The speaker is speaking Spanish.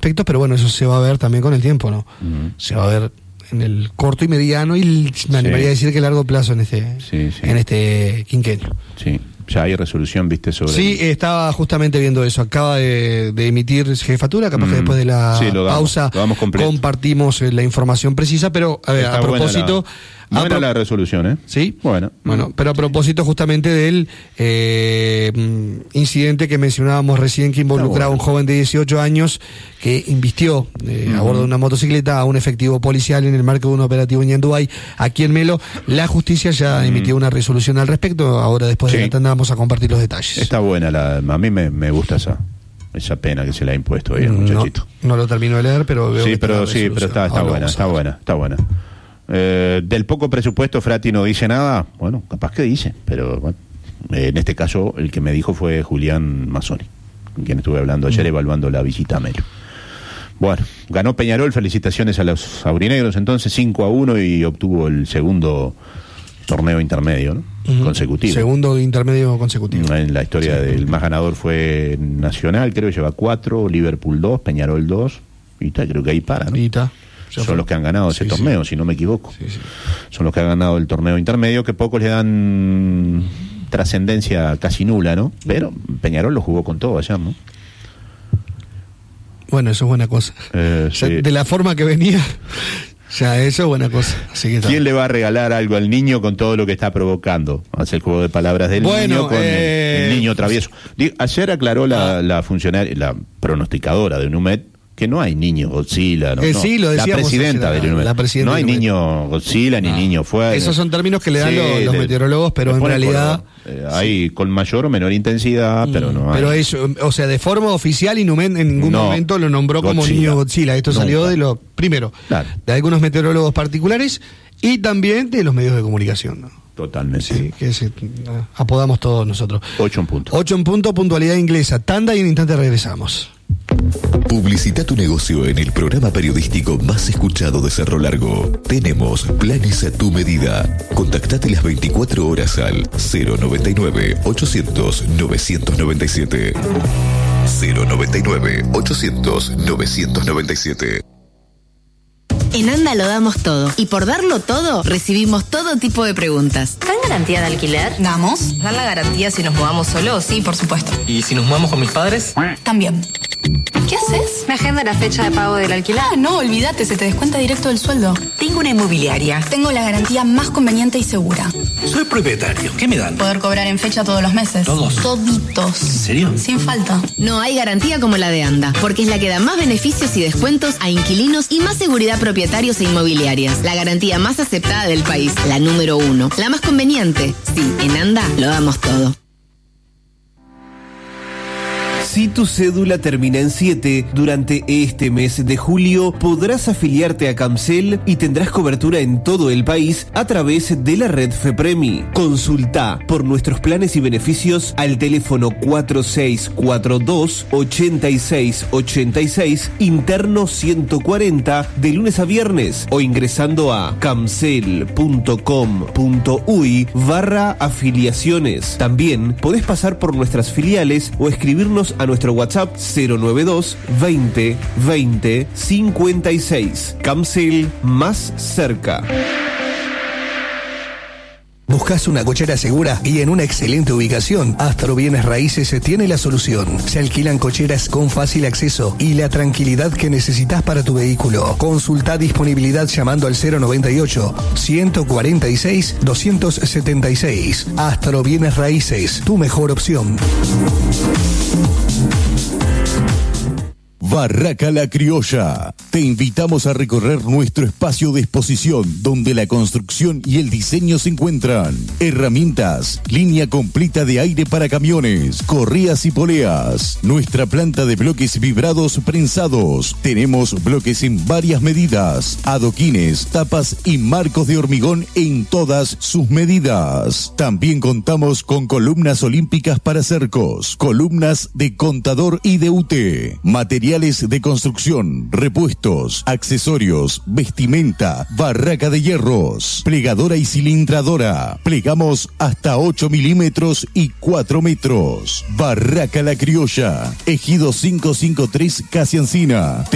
aspectos, pero bueno, eso se va a ver también con el tiempo, ¿no? Se va a ver en el corto y mediano y me animaría a decir que largo plazo en este quinquenio. Sí. Ya hay resolución, ¿viste? Sobre estaba justamente viendo eso. Acaba de emitir jefatura, capaz que después de la pausa compartimos la información precisa, pero a ver, a propósito... Buena la resolución, ¿eh? Sí. Bueno, pero a propósito justamente del incidente que mencionábamos recién, que involucraba a un joven de 18 años que invistió a bordo de una motocicleta a un efectivo policial en el marco de un operativo en Ñandúay, aquí en Melo. La justicia ya emitió una resolución al respecto. Ahora, después de la tanda, vamos a compartir los detalles. Está buena, a mí me gusta esa pena que se le ha impuesto ahí al muchachito. No lo termino de leer, pero veo pero está buena. Del poco presupuesto, Frati no dice nada. Bueno, capaz que dice, pero bueno, en este caso el que me dijo fue Julián Mazzoni, con quien estuve hablando ayer evaluando la visita a Melo. Bueno, ganó Peñarol, felicitaciones a los aurinegros entonces, 5-1, y obtuvo el segundo torneo intermedio, ¿no? Consecutivo. Segundo intermedio consecutivo. En la historia del más ganador fue Nacional, creo que lleva 4, Liverpool 2, Peñarol 2, y creo que ahí para, ¿no? Son los que han ganado ese torneo, si no me equivoco. Son los que han ganado el torneo intermedio, que pocos le dan trascendencia casi nula, ¿no? Pero Peñarol lo jugó con todo allá, ¿no? Bueno, eso es buena cosa. De la forma que venía, ya eso es buena cosa. Así que ¿quién le va a regalar algo al niño con todo lo que está provocando? Hace el juego de palabras del niño con el niño travieso. Ayer aclaró la funcionaria, la pronosticadora de UNUMED, que no hay niño Godzilla, sí, lo decíamos, la presidenta de UNUMED. No hay niño Godzilla ni niño fuera. Esos son términos que le dan los meteorólogos, pero en realidad hay con mayor o menor intensidad, pero no hay. Pero eso, o sea, de forma oficial, UNUMED en ningún momento lo nombró Godzilla, como niño Godzilla. Esto salió de lo primero, de algunos meteorólogos particulares y también de los medios de comunicación, ¿no? Totalmente. Sí, que apodamos todos nosotros. 8 en punto. 8 en punto, puntualidad inglesa. Tanda y en instante regresamos. Publicita tu negocio en el programa periodístico más escuchado de Cerro Largo. Tenemos planes a tu medida. Contactate las 24 horas al 099-800-997. 099-800-997. En ANDA lo damos todo, y por darlo todo, recibimos todo tipo de preguntas. ¿Dan garantía de alquiler? ¿Damos? ¿Dan la garantía si nos mudamos solos? Sí, por supuesto. ¿Y si nos mudamos con mis padres? También. ¿Qué haces? Me agenda la fecha de pago del alquiler. No, olvídate, se te descuenta directo del sueldo. Tengo una inmobiliaria. Tengo la garantía más conveniente y segura. Soy propietario, ¿qué me dan? Poder cobrar en fecha todos los meses. ¿Todos? Toditos. ¿En serio? Sin falta. No hay garantía como la de ANDA, porque es la que da más beneficios y descuentos a inquilinos y más seguridad a propietarios e inmobiliarias. La garantía más aceptada del país, la número 1. La más conveniente. Sí, en ANDA lo damos todo. Si tu cédula termina en 7, durante este mes de julio podrás afiliarte a Camcel y tendrás cobertura en todo el país a través de la red FEPREMI. Consulta por nuestros planes y beneficios al teléfono 4642-8686, interno 140, de lunes a viernes, o ingresando a camcel.com.uy/afiliaciones. También podés pasar por nuestras filiales o escribirnos a nuestro WhatsApp 092 20 20 56. Camcel, más cerca. ¿Buscas una cochera segura y en una excelente ubicación? Astro Bienes Raíces tiene la solución. Se alquilan cocheras con fácil acceso y la tranquilidad que necesitas para tu vehículo. Consulta disponibilidad llamando al 098-146-276. Astro Bienes Raíces, tu mejor opción. Barraca La Criolla. Te invitamos a recorrer nuestro espacio de exposición donde la construcción y el diseño se encuentran. Herramientas, línea completa de aire para camiones, correas y poleas. Nuestra planta de bloques vibrados prensados. Tenemos bloques en varias medidas, adoquines, tapas y marcos de hormigón en todas sus medidas. También contamos con columnas olímpicas para cercos, columnas de contador y de UT, materiales de construcción, repuestos, accesorios, vestimenta, barraca de hierros, plegadora y cilindradora. Plegamos hasta 8 milímetros y 4 metros. Barraca La Criolla, Ejido 553, Casi Encina.